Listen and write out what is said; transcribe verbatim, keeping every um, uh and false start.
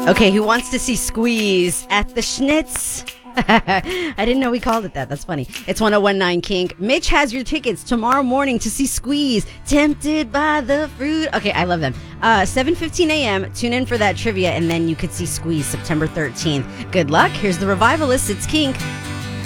Okay, who wants to see Squeeze at the Schnitz? I didn't know we called it that. That's funny. It's one oh one nine Kink. Mitch has your tickets tomorrow morning to see Squeeze. Tempted by the fruit. Okay, I love them. Uh, seven fifteen a.m. Tune in for that trivia, and then you could see Squeeze September thirteenth. Good luck. Here's the Revivalists. It's Kink.